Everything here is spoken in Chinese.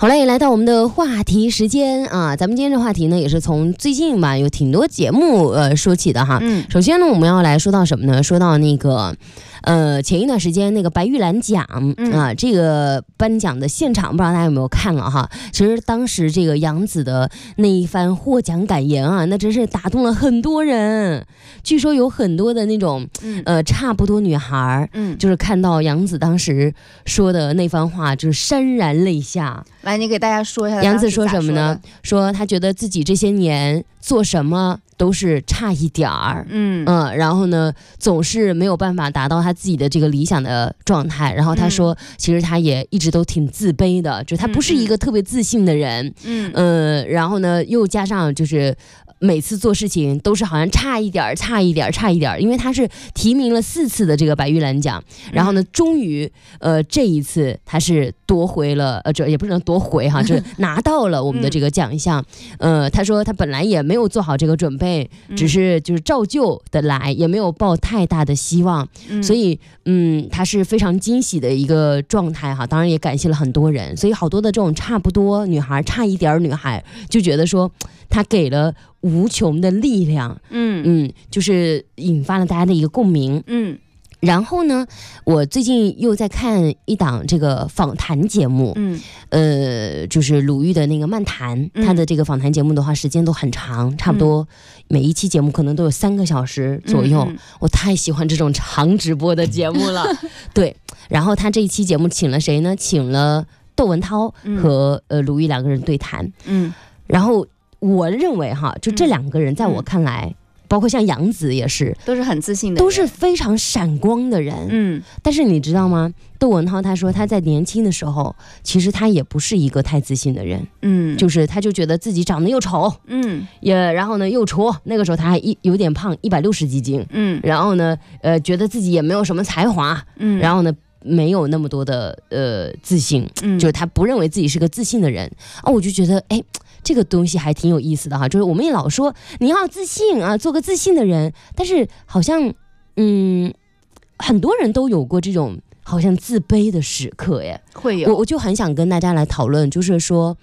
好嘞，来到我们的话题时间啊，咱们今天这话题呢，也是从最近吧，有挺多节目说起的哈。首先呢，我们要来说到什么呢？说到那个前一段时间那个白玉兰奖啊，这个颁奖的现场，不知道大家有没有看了哈？其实当时这个杨紫的那一番获奖感言啊，那真是打动了很多人。据说有很多的那种差不多女孩，就是看到杨紫当时说的那番话，就是潸然泪下。 来，你给大家说一下杨紫说什么呢？说她觉得自己这些年做什么都是差一点儿，然后呢，总是没有办法达到她自己的这个理想的状态。然后她说，其实她也一直都挺自卑的，就她不是一个特别自信的人，然后呢，又加上就是每次做事情都是好像差一点，因为她是提名了4次的这个白玉兰奖，然后呢，终于这一次她是夺回了，这也不能夺回哈，就是拿到了我们的这个奖项。她说她本来也没有做好这个准备，只是就是照旧的来，也没有抱太大的希望，所以她是非常惊喜的一个状态哈。当然也感谢了很多人，所以好多的这种差不多女孩、差一点女孩就觉得说她给了无穷的力量，就是引发了大家的一个共鸣，然后呢，我最近又在看一档这个访谈节目，就是鲁豫的那个漫谈，他的这个访谈节目的话，时间都很长，差不多每一期节目可能都有3个小时左右。我太喜欢这种长直播的节目了，对。然后他这一期节目请了谁呢？请了窦文涛和鲁豫2个人对谈，然后我认为哈，就这2个人在我看来。包括像杨紫也是， 都是很自信的人， 都是非常闪光的人。但是你知道吗？窦文涛他说他在年轻的时候，其实他也不是一个太自信的人。就是他就觉得自己长得又丑，然后呢又矬，那个时候他还有点胖，160几斤，然后呢觉得自己也没有什么才华，然后呢没有那么多的自信，就是他不认为自己是个自信的人啊。我就觉得这个东西还挺有意思的哈，就是我们也老说你要自信啊，做个自信的人，但是好像很多人都有过这种好像自卑的时刻耶。 会有， 我就很想跟大家来讨论，就是说